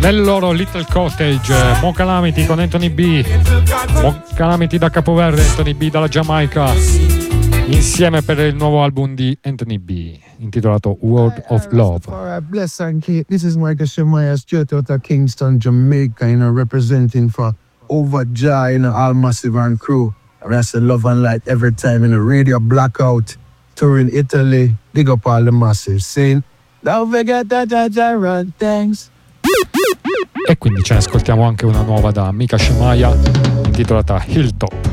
nel loro Little Cottage. Mo Calamity con Anthony B, Mo Calamity da Capoverde, Anthony B dalla Giamaica, insieme per il nuovo album di Anthony B intitolato World of Love. Alright, bless and keep. This is Michael Shemaya straight out of Kingston, Jamaica, representing for Overjoy, all Massive and crew. And that's the love and light every time in the radio blackout. Touring Italy, dig up all the Massive. Saying, don't forget that I run things. E quindi ce ne ascoltiamo anche una nuova da Mika Shemaya intitolata Hilltop.